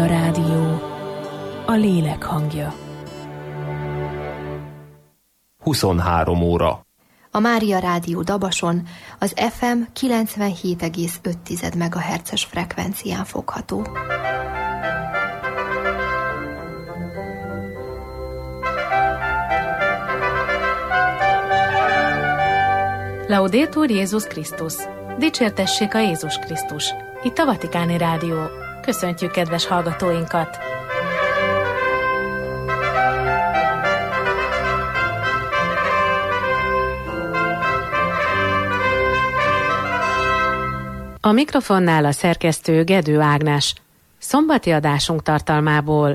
Mária Rádió, a lélek hangja. 23 óra. A Mária Rádió Dabason az FM 97,5 MHz-es frekvencián fogható. Laudetur Jézus Krisztus! Dicsértessék a Jézus Krisztus! Itt a Vatikáni Rádió. Köszöntjük kedves hallgatóinkat! A mikrofonnál a szerkesztő Gedő Ágnes. Szombati adásunk tartalmából.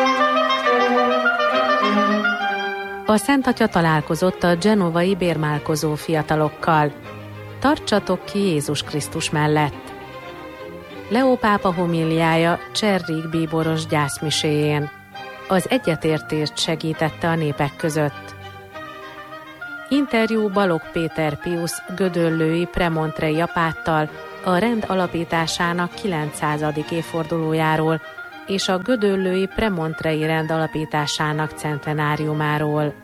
A Szent Atya találkozott a genovai bérmálkozó fiatalokkal. Tartsatok ki Jézus Krisztus mellett. Leó pápa homíliája Cserrig bíboros gyászmiséjén. Az egyetértést segítette a népek között. Interjú Balogh Péter Piusz gödöllői premontrei apáttal a rend alapításának 900. évfordulójáról és a gödöllői premontrei rend alapításának centenáriumáról.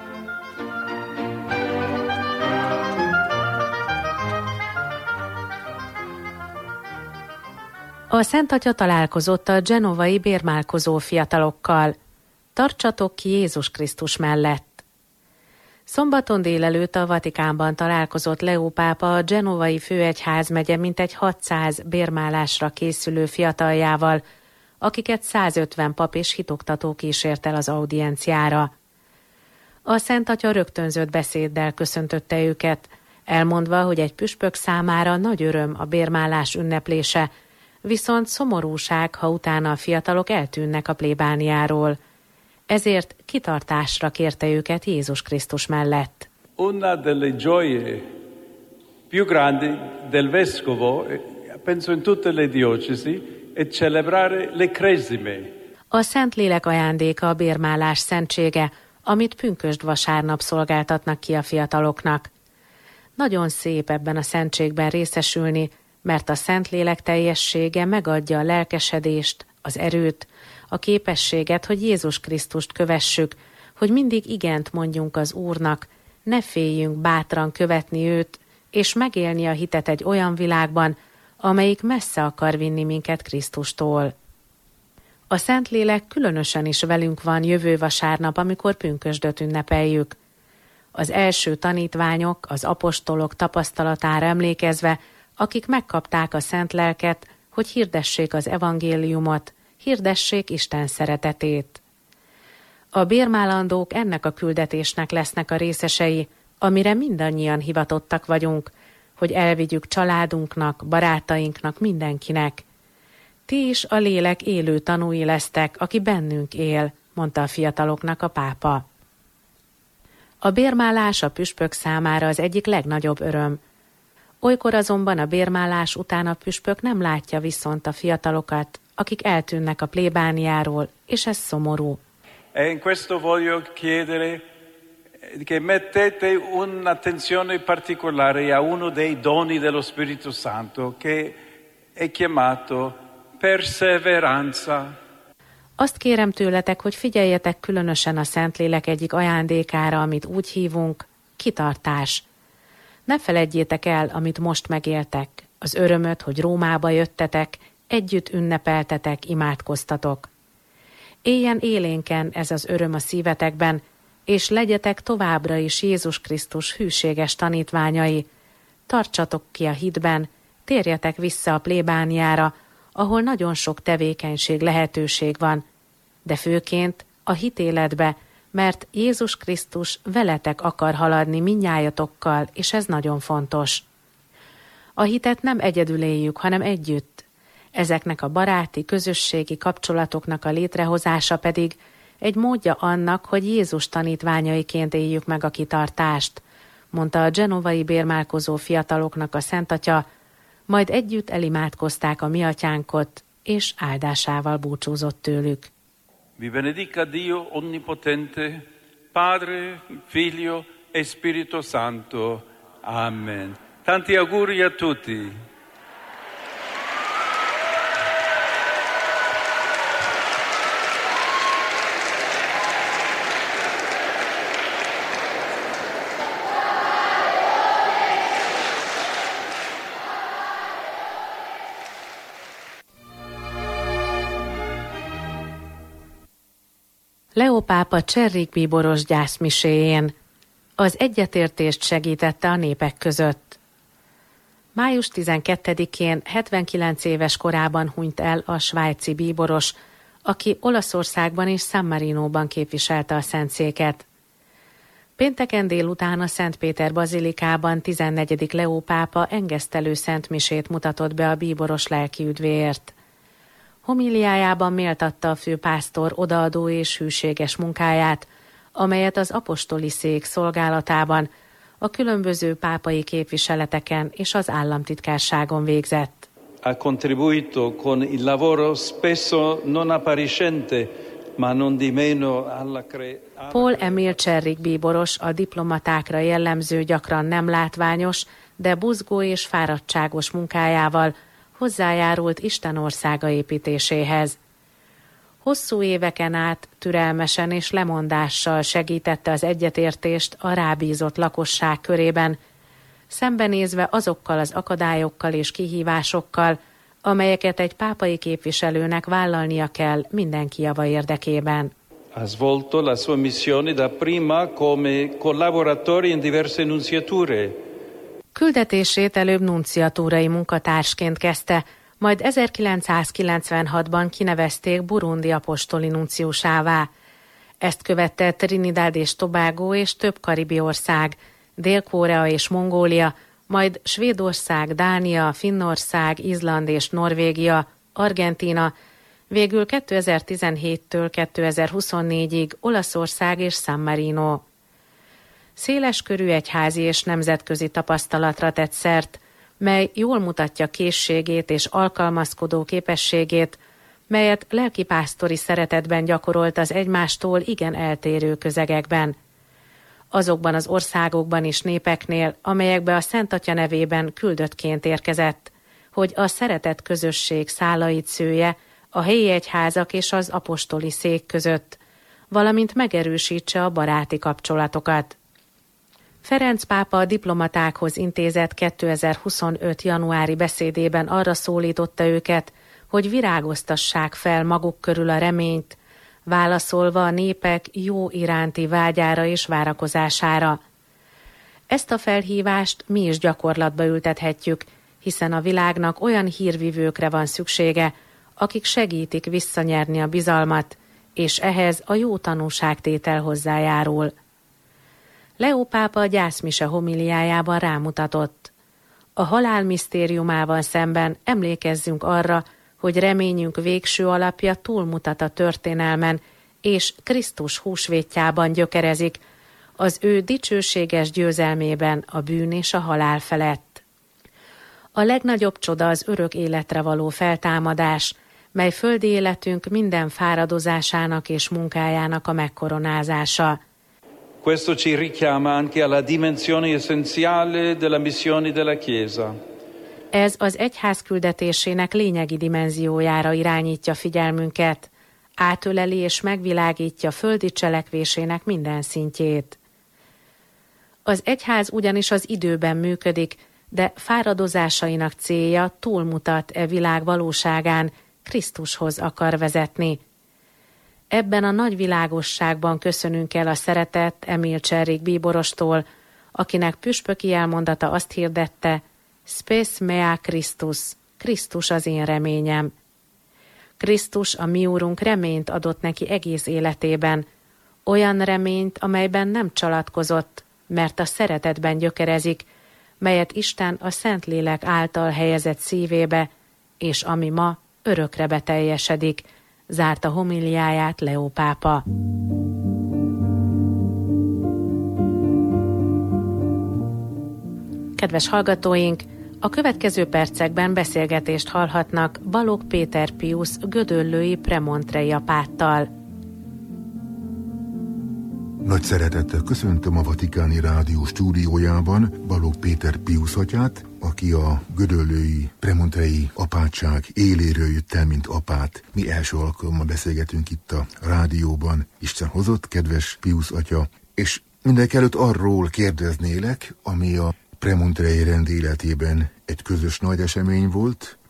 A Szent Atya találkozott a genovai bérmálkozó fiatalokkal. Tartsatok ki Jézus Krisztus mellett. Szombaton délelőtt a Vatikánban találkozott Leó pápa a genovai főegyházmegye mintegy 600 bérmálásra készülő fiataljával, akiket 150 pap és hitoktató kísért el az audienciára. A Szent Atya rögtönzött beszéddel köszöntötte őket, elmondva, hogy egy püspök számára nagy öröm a bérmálás ünneplése, viszont szomorúság, ha utána a fiatalok eltűnnek a plébániáról. Ezért kitartásra kérte őket Jézus Krisztus mellett. Una delle gioie più grandi del vescovo, penso in tutte le diocesi, è celebrare le cresime. A Szentlélek ajándéka a bérmálás szentsége, amit pünkösd vasárnap szolgáltatnak ki a fiataloknak. Nagyon szép ebben a szentségben részesülni, mert a Szentlélek teljessége megadja a lelkesedést, az erőt, a képességet, hogy Jézus Krisztust kövessük, hogy mindig igent mondjunk az Úrnak, ne féljünk bátran követni őt, és megélni a hitet egy olyan világban, amelyik messze akar vinni minket Krisztustól. A Szentlélek különösen is velünk van jövő vasárnap, amikor pünkösdöt ünnepeljük. Az első tanítványok, az apostolok tapasztalatára emlékezve, akik megkapták a Szent Lelket, hogy hirdessék az evangéliumot, hirdessék Isten szeretetét. A bérmálandók ennek a küldetésnek lesznek a részesei, amire mindannyian hivatottak vagyunk, hogy elvigyük családunknak, barátainknak, mindenkinek. Ti is a lélek élő tanúi lesztek, aki bennünk él, mondta a fiataloknak a pápa. A bérmálás a püspök számára az egyik legnagyobb öröm. Olykor azonban a bérmálás után a püspök nem látja viszont a fiatalokat, akik eltűnnek a plébániáról, és ez szomorú. E in questo voglio chiedere che mettete un'attenzione particolare a uno dei doni dello Spirito Santo, che è chiamato perseveranza. Azt kérem tőletek, hogy figyeljetek különösen a Szentlélek egyik ajándékára, amit úgy hívunk, kitartás. Ne feledjétek el, amit most megéltek, az örömöt, hogy Rómába jöttetek, együtt ünnepeltetek, imádkoztatok. Éljen élénken ez az öröm a szívetekben, és legyetek továbbra is Jézus Krisztus hűséges tanítványai. Tartsatok ki a hitben, térjetek vissza a plébániára, ahol nagyon sok tevékenység, lehetőség van, de főként a hitéletbe, mert Jézus Krisztus veletek akar haladni mindnyájatokkal, és ez nagyon fontos. A hitet nem egyedül éljük, hanem együtt. Ezeknek a baráti, közösségi kapcsolatoknak a létrehozása pedig egy módja annak, hogy Jézus tanítványaiként éljük meg a kitartást, mondta a genovai bérmálkozó fiataloknak a Szent Atya, majd együtt elimádkozták a mi atyánkot, és áldásával búcsúzott tőlük. Vi benedica Dio Onnipotente, Padre, Figlio e Spirito Santo. Amen. Tanti auguri a tutti. Leó pápa Cserrik bíboros gyászmiséjén. Az egyetértést segítette a népek között. Május 12-én 79 éves korában hunyt el a svájci bíboros, aki Olaszországban és San Marinóban képviselte a szentszéket. Pénteken délután a Szent Péter bazilikában 14. Leó pápa engesztelő szentmisét mutatott be a bíboros lelkiüdvéért. Homiliájában méltatta a főpásztor odaadó és hűséges munkáját, amelyet az apostoli szék szolgálatában, a különböző pápai képviseleteken és az államtitkárságon végzett. Ha contribuito con il lavoro spesso non appariscente, ma non di meno alla Paul Emil Cserrik bíboros a diplomatákra jellemző, gyakran nem látványos, de buzgó és fáradtságos munkájával hozzájárult Isten országa építéséhez. Hosszú éveken át türelmesen és lemondással segítette az egyetértést a rábízott lakosság körében, szembenézve azokkal az akadályokkal és kihívásokkal, amelyeket egy pápai képviselőnek vállalnia kell mindenki java érdekében. Ha svolto la sua missione dapprima come collaboratore in diverse nunciature. Küldetését előbb nunciatúrai munkatársként kezdte, majd 1996-ban kinevezték Burundi apostoli nunciusává. Ezt követte Trinidad és Tobago és több karibi ország, Dél-Korea és Mongólia, majd Svédország, Dánia, Finnország, Izland és Norvégia, Argentína, végül 2017-től 2024-ig Olaszország és San Marino. Széleskörű egyházi és nemzetközi tapasztalatra tett szert, mely jól mutatja készségét és alkalmazkodó képességét, melyet lelkipásztori szeretetben gyakorolt az egymástól igen eltérő közegekben. Azokban az országokban és népeknél, amelyekbe a Szent Atya nevében küldöttként érkezett, hogy a szeretett közösség szálait szője a helyi egyházak és az apostoli szék között, valamint megerősítse a baráti kapcsolatokat. Ferenc pápa a diplomatákhoz intézett 2025. januári beszédében arra szólította őket, hogy virágoztassák fel maguk körül a reményt, válaszolva a népek jó iránti vágyára és várakozására. Ezt a felhívást mi is gyakorlatba ültethetjük, hiszen a világnak olyan hírvivőkre van szüksége, akik segítik visszanyerni a bizalmat, és ehhez a jó tanúságtétel hozzájárul. Leó pápa a gyászmise homiliájában rámutatott. A halál misztériumával szemben emlékezzünk arra, hogy reményünk végső alapja túlmutat a történelmen, és Krisztus húsvétjában gyökerezik, az ő dicsőséges győzelmében a bűn és a halál felett. A legnagyobb csoda az örök életre való feltámadás, mely földi életünk minden fáradozásának és munkájának a megkoronázása. Questo ci richiama anche alla dimensione essenziale della missione della Chiesa. Ez az egyház küldetésének lényegi dimenziójára irányítja figyelmünket, átöleli és megvilágítja földi cselekvésének minden szintjét. Az egyház ugyanis az időben működik, de fáradozásainak célja túlmutat e világ valóságán, Krisztushoz akar vezetni. Ebben a nagy világosságban köszönünk el a szeretett Emil Cserrik bíborostól, akinek püspöki elmondata azt hirdette: Spes mea Christus, Krisztus az én reményem. Krisztus, a mi úrunk reményt adott neki egész életében, olyan reményt, amelyben nem csalatkozott, mert a szeretetben gyökerezik, melyet Isten a Szentlélek által helyezett szívébe, és ami ma örökre beteljesedik, zárta homiliáját Leó pápa. Kedves hallgatóink, a következő percekben beszélgetést hallhatnak Balogh Péter Piusz gödöllői premontrei apáttal. Nagy szeretettel köszöntöm a Vatikáni Rádió stúdiójában Balogh Péter Piusz atyát, aki a gödöllői premontrei apátság éléről jött el, mint apát. Mi első alkalommal beszélgetünk itt a rádióban. Isten hozott, kedves Piusz atya, és mindenekelőtt arról kérdeznélek, ami a premontrei rend életében egy közös nagy esemény volt.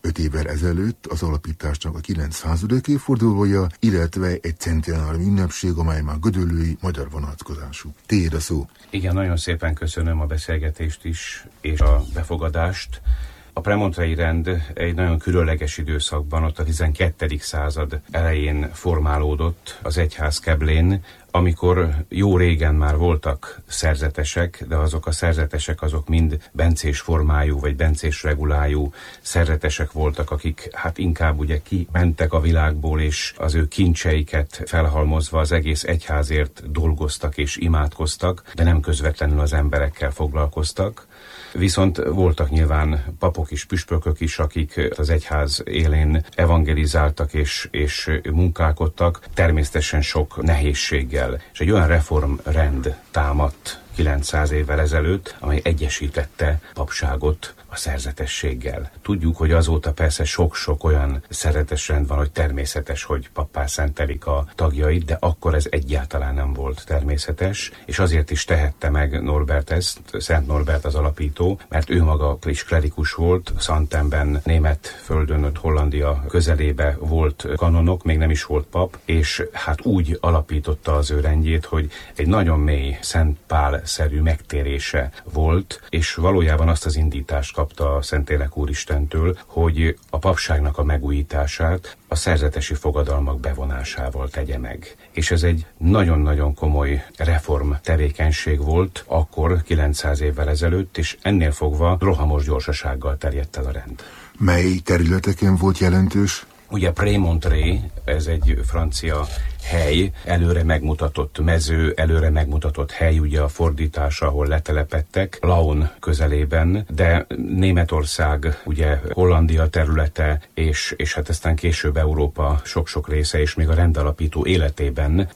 5 évvel ezelőtt az alapításnak a 900. évfordulója, illetve egy centenárium ünnepség, amely már gödöllői magyar vonatkozású. Tiéd a szó. Igen, nagyon szépen köszönöm a beszélgetést is, és a befogadást. A premontrei rend egy nagyon különleges időszakban, ott a 12. század elején formálódott az egyház keblén, amikor jó régen már voltak szerzetesek, de azok a szerzetesek azok mind bencés formájú vagy bencés regulájú szerzetesek voltak, akik hát inkább ugye kimentek a világból, és az ő kincseiket felhalmozva az egész egyházért dolgoztak és imádkoztak, de nem közvetlenül az emberekkel foglalkoztak. Viszont voltak nyilván papok is, püspökök is, akik az egyház élén evangelizáltak és munkálkodtak, természetesen sok nehézséggel. És egy olyan reformrend támadt 900 évvel ezelőtt, amely egyesítette papságot a szerzetességgel. Tudjuk, hogy azóta persze sok-sok olyan szerzetesrend van, hogy természetes, hogy pappá szentelik a tagjait, de akkor ez egyáltalán nem volt természetes, és azért is tehette meg Norbert ezt, Szent Norbert az alapító, mert ő maga is klerikus volt, Xantenben, német földön, ott Hollandia közelébe volt kanonok, még nem is volt pap, és hát úgy alapította az ő rendjét, hogy egy nagyon mély Szent Pál-szerű megtérése volt, és valójában azt az indítást kapta a Szentlélek Úristentől, hogy a papságnak a megújítását a szerzetesi fogadalmak bevonásával tegye meg. És ez egy nagyon-nagyon komoly reform tevékenység volt akkor, 900 évvel ezelőtt, és ennél fogva rohamos gyorsasággal terjedt el a rend. Mely területeken volt jelentős? Ugye Prémontré, ez egy francia hely, előre megmutatott mező, előre megmutatott hely, ugye a fordítás, ahol letelepedtek, Laon közelében, de Németország, ugye Hollandia területe, és hát aztán később Európa sok-sok része, és még a rendalapító életében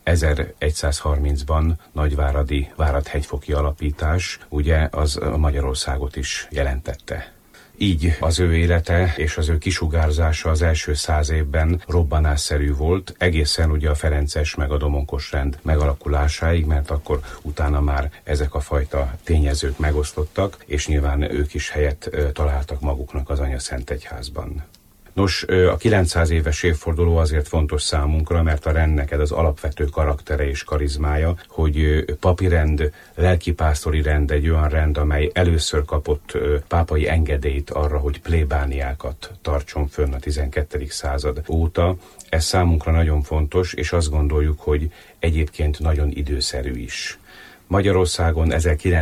1130-ban nagyváradi Várad-hegyfoki alapítás, ugye az a Magyarországot is jelentette. Így az ő élete és az ő kisugárzása az első 100 évben robbanásszerű volt, egészen ugye a ferences meg a domonkos rend megalakulásáig, mert akkor utána már ezek a fajta tényezők megosztottak, és nyilván ők is helyet találtak maguknak az Anyaszentegyházban. Nos, a 900 éves évforduló azért fontos számunkra, mert a rendnek ez az alapvető karaktere és karizmája, hogy papi rend, lelkipásztori rend, egy olyan rend, amely először kapott pápai engedélyt arra, hogy plébániákat tartson fönn a 12. század óta. Ez számunkra nagyon fontos, és azt gondoljuk, hogy egyébként nagyon időszerű is. Magyarországon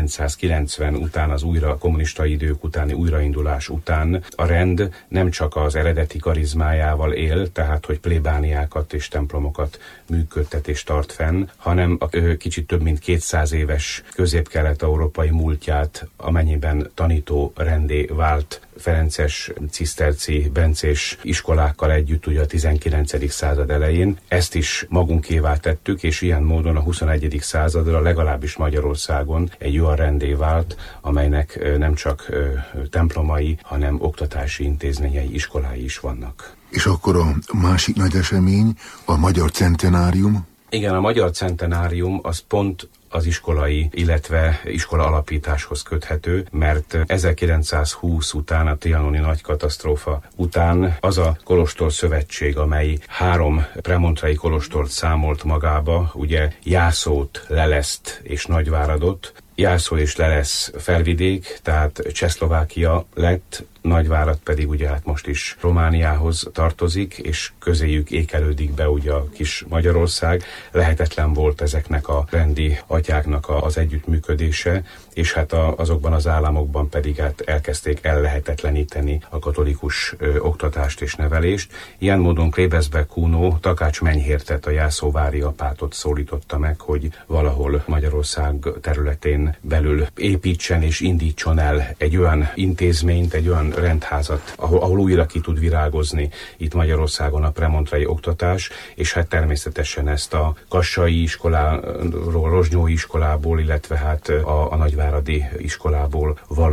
1990 után, az kommunista idők utáni újraindulás után a rend nem csak az eredeti karizmájával él, tehát hogy plébániákat és templomokat működtet és tart fenn, hanem a kicsit több mint 200 éves közép-kelet-európai múltját, amennyiben tanító rendé vált ferences, ciszterci, bencés iskolákkal együtt ugye a 19. század elején. Ezt is magunkévá tettük, és ilyen módon a 21. századra legalábbis Magyarországon egy olyan rendé vált, amelynek nem csak templomai, hanem oktatási intézményei, iskolái is vannak. És akkor a másik nagy esemény, a Magyar Centenárium? Igen, a Magyar Centenárium az pont az iskolai, illetve iskola alapításhoz köthető, mert 1920 után, a trianoni nagy katasztrófa után az a kolostor szövetség, amely 3 premontrai kolostort számolt magába, ugye Jászót, Leleszt és Nagyváradot. Jászó és Lelesz felvidék, tehát Csehszlovákia lett, Nagyvárad pedig ugye hát most is Romániához tartozik, és közéjük ékelődik be ugye a kis Magyarország. Lehetetlen volt ezeknek a rendi atyáknak az együttműködése, és hát azokban az államokban pedig hát elkezdték ellehetetleníteni a katolikus oktatást és nevelést. Ilyen módon Klebesberg Kuno Takács Menyhértet, a jászóvári apátot szólította meg, hogy valahol Magyarország területén belül építsen és indítson el egy olyan intézményt, egy olyan rendházat, ahol újra ki tud virágozni itt Magyarországon a premontrai oktatás, és hát természetesen ezt a kassai iskoláról, rozsnyói iskolából, illetve hát a nagyváradi iskolából való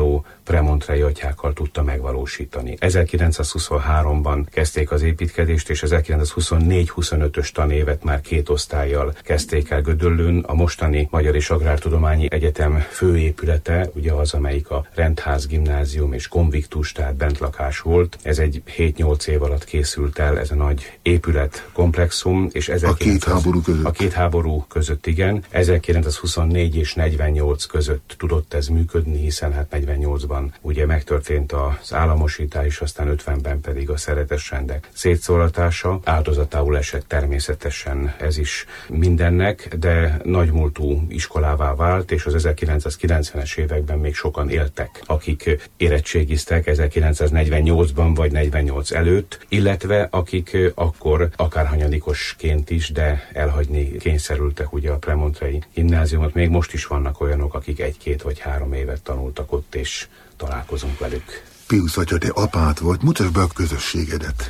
premontrei atyákkal tudta megvalósítani. 1923-ban kezdték az építkezést, és 1924-25-ös tanévet már 2 osztállyal kezdték el Gödöllőn. A mostani Magyar és Agrártudományi Egyetem főépülete, ugye az, amelyik a Rendház Gimnázium és konviktus, tehát bentlakás volt. Ez egy 7-8 év alatt készült el, ez a nagy épületkomplexum, és a két háború között. A két háború között, igen. 1924 és 48 között tudott ez működni, hiszen hát 48-ban ugye megtörtént az államosítás, és aztán 50-ben pedig a szeretes rendek szétszóratása. Áldozatául esett természetesen ez is mindennek, de nagymúltú iskolává vált, és az 1990-es években még sokan éltek, akik érettségiztek 1948-ban vagy 48 előtt, illetve akik akkor akárhanyadikosként is, de elhagyni kényszerültek ugye a premontrei gimnáziumot. Még most is vannak olyanok, akik 1-2 vagy 3 évet tanultak ott, és találkozunk velük. Piusz atya, te apát volt, mutasd be a közösségedet.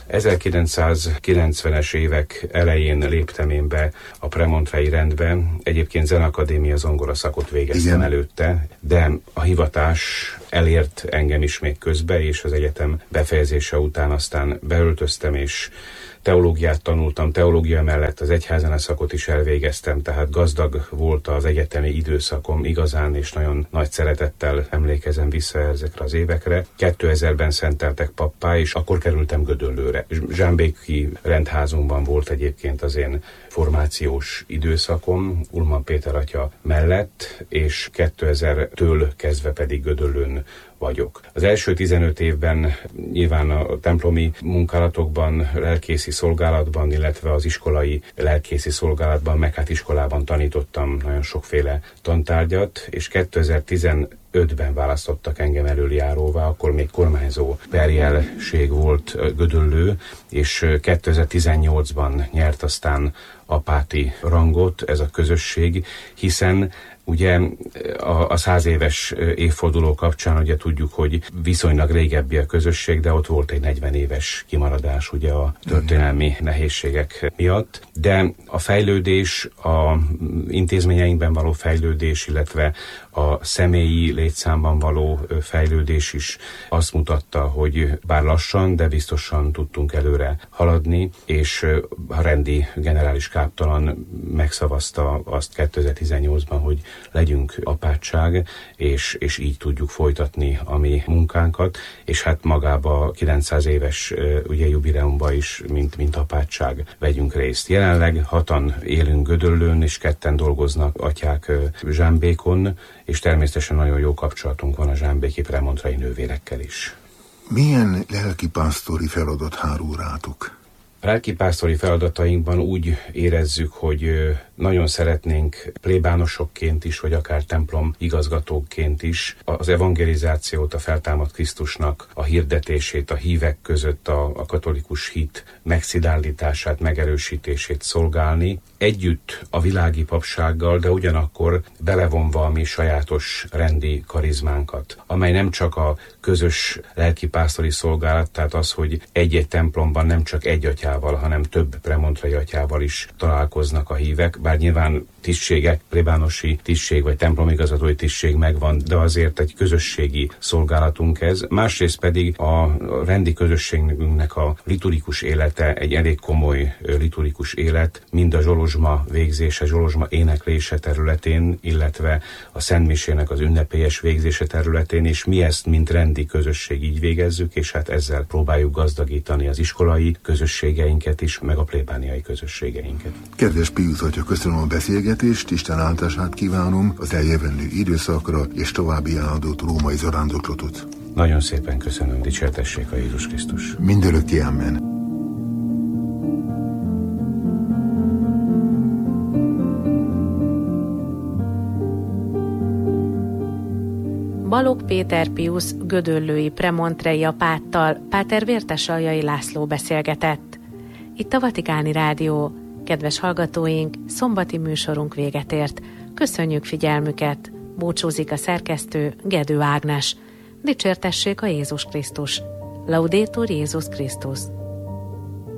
1990-es évek elején léptem én be a premontrei rendbe. Egyébként zenakadémia zongora szakot végeztem előtte, de a hivatás elért engem is még közbe, és az egyetem befejezése után aztán beöltöztem, és teológiát tanultam, teológia mellett az egyházene szakot is elvégeztem, tehát gazdag volt az egyetemi időszakom igazán, és nagyon nagy szeretettel emlékezem vissza ezekre az évekre. 2000-ben szenteltek pappá, és akkor kerültem Gödöllőre. Zsámbéki rendházunkban volt egyébként az én formációs időszakom, Ulman Péter atya mellett, és 2000-től kezdve pedig Gödöllőn vagyok. Az első 15 évben nyilván a templomi munkálatokban, lelkészi szolgálatban, illetve az iskolai lelkészi szolgálatban, meg hát iskolában tanítottam nagyon sokféle tantárgyat, és 2015-ben választottak engem elöljáróvá, akkor még kormányzó perjelség volt Gödöllő, és 2018-ban nyert aztán apáti rangot ez a közösség, hiszen ugye a 100 éves évforduló kapcsán ugye tudjuk, hogy viszonylag régebbi a közösség, de ott volt egy 40 éves kimaradás ugye a történelmi nehézségek miatt. De a fejlődés, a intézményeinkben való fejlődés, illetve a személyi létszámban való fejlődés is azt mutatta, hogy bár lassan, de biztosan tudtunk előre haladni, és a rendi generális káptalan megszavazta azt 2018-ban, hogy legyünk apátság, és így tudjuk folytatni a mi munkánkat, és hát magába a 900 éves ugye jubileumban is, mint apátság vegyünk részt. Jelenleg 6-an élünk Gödöllőn, és 2-en dolgoznak atyák Zsámbékon, és természetesen nagyon jó kapcsolatunk van a zsámbéki premontrei nővérekkel is. Milyen lelkipásztori feladat hárul rátok? A lelkipásztori feladatainkban úgy érezzük, hogy nagyon szeretnénk plébánosokként is, vagy akár templom igazgatóként is az evangelizációt, a feltámadt Krisztusnak a hirdetését, a hívek között a katolikus hit megszilárdítását, megerősítését szolgálni, együtt a világi papsággal, de ugyanakkor belevonva a mi sajátos rendi karizmánkat, amely nem csak a közös lelkipásztori szolgálat, tehát az, hogy egy-egy templomban nem csak egy atyával, hanem több premontrai atyával is találkoznak a hívek, bár nyilván tisztségek, plébánosi tisztség vagy templomigazgatói tisztség megvan, de azért egy közösségi szolgálatunk ez. Másrészt pedig a rendi közösségünknek a liturgikus élete egy elég komoly liturgikus élet, mind a zsolozsma végzése, zsolozsma éneklése területén, illetve a szentmisének az ünnepélyes végzése területén, és mi ezt, mint rendi közösség így végezzük, és hát ezzel próbáljuk gazdagítani az iskolai közösségeinket is, meg a plébániai közösségeinket. Kedves Piusz atya, köszönöm a beszélgetést, Isten áldását kívánom az eljövendő időszakra, és további áldott római zarándoklatot. Nagyon szépen köszönöm, dicsértessék a Jézus Krisztus. Mindörökké, amen. Balogh Péter Piusz gödöllői premontrei apáttal Páter Vértesaljai László beszélgetett. Itt a Vatikáni Rádió. Kedves hallgatóink, szombati műsorunk véget ért. Köszönjük figyelmüket. Búcsúzik a szerkesztő, Gedő Ágnes. Dicsértessék a Jézus Krisztus. Laudetur Jézus Krisztus.